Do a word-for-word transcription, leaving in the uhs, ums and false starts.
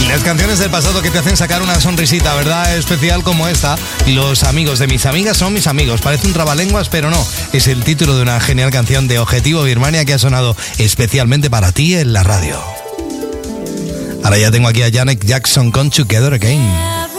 Las canciones del pasado que te hacen sacar una sonrisita, ¿verdad? Especial como esta. Los amigos de mis amigas son mis amigos. Parece un trabalenguas, pero no. Es el título de una genial canción de Objetivo Birmania que ha sonado especialmente para ti en la radio. Ahora ya tengo aquí a Janet Jackson con Together Again.